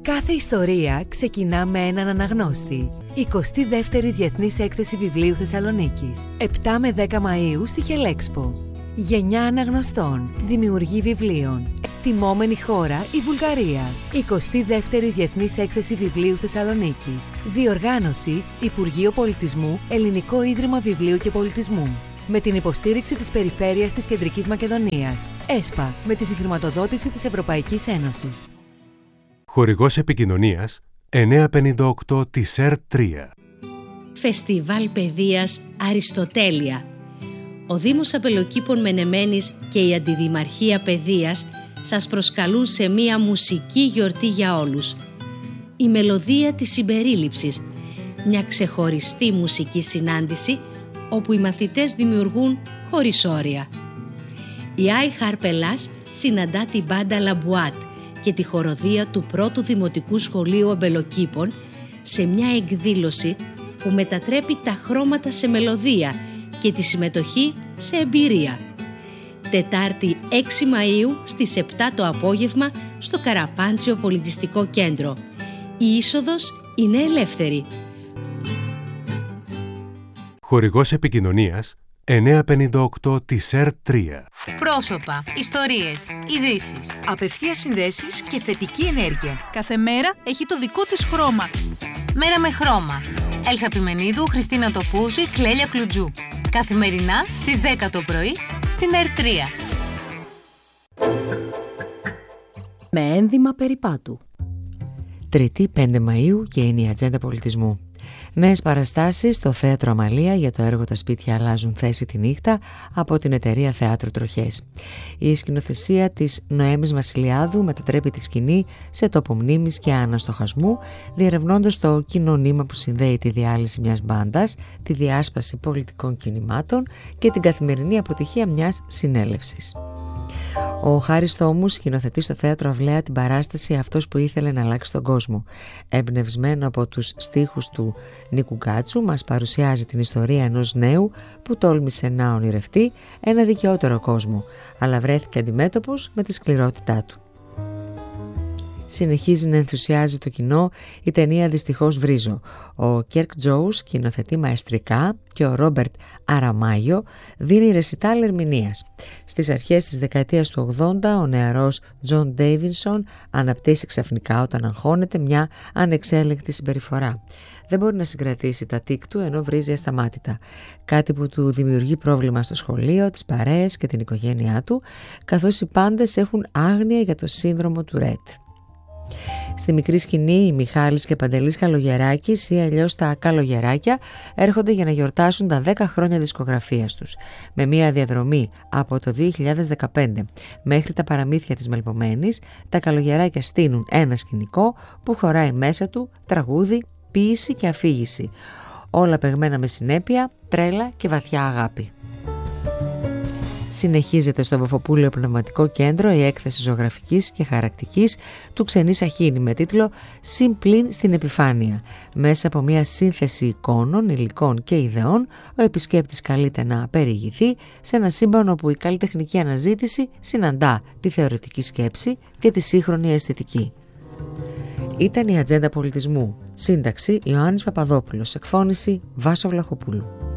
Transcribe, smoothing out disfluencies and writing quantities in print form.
Κάθε ιστορία ξεκινά με έναν αναγνώστη. 22η Διεθνής Έκθεση Βιβλίου Θεσσαλονίκης. 7 με 10 Μαΐου στη Χελέξπο. Γενιά αναγνωστών, δημιουργοί βιβλίων. Τιμόμενη χώρα η Βουλγαρία. 22η Διεθνής Έκθεση Βιβλίου Θεσσαλονίκης. Διοργάνωση Υπουργείο Πολιτισμού, Ελληνικό Ίδρυμα Βιβλίου και Πολιτισμού. Με την υποστήριξη της Περιφέρειας της Κεντρικής Μακεδονίας. ΕΣΠΑ, με τη συγχρηματοδότηση της Ευρωπαϊκής Ένωσης. Χορηγός επικοινωνίας 958 της ΕΡ3. Φεστιβάλ Παιδείας Αριστοτέλεια. Ο Δήμος Απελοκήπων Μενεμένης και η Αντιδημαρχία Παιδείας σας προσκαλούν σε μία μουσική γιορτή για όλους. Η μελωδία της συμπερίληψης, μια ξεχωριστή μουσική συνάντηση όπου οι μαθητές δημιουργούν χωρίς όρια. Η Άι Χαρπελάς συναντά την μπάντα Λαμπουάτ και τη χοροδία του πρώτου Δημοτικού Σχολείου Αμπελοκήπων σε μια εκδήλωση που μετατρέπει τα χρώματα σε μελωδία και τη συμμετοχή σε εμπειρία. Τετάρτη 6 Μαΐου στις 7 το απόγευμα στο Καραπάντσιο Πολιτιστικό Κέντρο. Η είσοδος είναι ελεύθερη. Χορηγός επικοινωνίας 958 της ΕΡ 3. Πρόσωπα, ιστορίες, ειδήσεις. Απευθείας συνδέσεις και θετική ενέργεια. Κάθε μέρα έχει το δικό της χρώμα. Μέρα με χρώμα. Έλσα Πιμενίδου, Χριστίνα Τοπούζη, Κλέλια Κλουτζού. Καθημερινά στις 10 το πρωί στην ΕΡ 3. Με ένδυμα περιπάτου. Τρίτη 5 Μαΐου και είναι η Ατζέντα Πολιτισμού. Νέες παραστάσεις στο Θέατρο Αμαλία για το έργο «Τα σπίτια αλλάζουν θέση τη νύχτα» από την εταιρεία Θεάτρου Τροχές. Η σκηνοθεσία της Νοέμης Βασιλιάδου μετατρέπει τη σκηνή σε τόπο μνήμης και αναστοχασμού, διερευνώντας το κοινωνήμα που συνδέει τη διάλυση μιας μπάντας, τη διάσπαση πολιτικών κινημάτων και την καθημερινή αποτυχία μιας συνέλευσης. Ο Χάρης Θόμους σκηνοθετεί στο Θέατρο Αυλαία την παράσταση «Αυτός που ήθελε να αλλάξει τον κόσμο». Εμπνευσμένο από τους στίχους του Νίκου Γκάτσου, μας παρουσιάζει την ιστορία ενός νέου που τόλμησε να ονειρευτεί ένα δικαιότερο κόσμο, αλλά βρέθηκε αντιμέτωπος με τη σκληρότητά του. Συνεχίζει να ενθουσιάζει το κοινό η ταινία «Δυστυχώς βρίζω». Ο Κέρκ Τζόους σκηνοθετεί μαεστρικά και ο Ρόμπερτ Αραμάγιο δίνει ρεσιτάλ ερμηνείας. Στις αρχές της δεκαετίας του 80 ο νεαρός Τζον Ντέιβινσον αναπτύσσει ξαφνικά όταν αγχώνεται μια ανεξέλεγκτη συμπεριφορά. Δεν μπορεί να συγκρατήσει τα τικ του ενώ βρίζει ασταμάτητα. Κάτι που του δημιουργεί πρόβλημα στο σχολείο, τις παρέες και την οικογένειά του, καθώς οι πάντες έχουν άγνοια για το σύνδρομο του Ρέτ. Στη μικρή σκηνή οι Μιχάλης και Παντελής Καλογεράκης ή αλλιώς τα Καλογεράκια έρχονται για να γιορτάσουν τα 10 χρόνια δισκογραφίας τους, με μια διαδρομή από το 2015 μέχρι τα παραμύθια της Μελπομένης. Τα Καλογεράκια στείνουν ένα σκηνικό που χωράει μέσα του τραγούδι, ποίηση και αφήγηση, όλα παιγμένα με συνέπεια, τρέλα και βαθιά αγάπη. Συνεχίζεται στο Βοφοπούλιο Πνευματικό Κέντρο η έκθεση ζωγραφικής και χαρακτικής του Ξενή Σαχίνη με τίτλο «Συμπλήν στην επιφάνεια». Μέσα από μια σύνθεση εικόνων, υλικών και ιδεών, ο επισκέπτης καλείται να περιηγηθεί σε ένα σύμπαν όπου η καλλιτεχνική αναζήτηση συναντά τη θεωρητική σκέψη και τη σύγχρονη αισθητική. Ήταν η Ατζέντα Πολιτισμού. Σύνταξη Ιωάννης Παπαδόπουλος. Εκφώνηση Βάσο Βλαχοπούλου.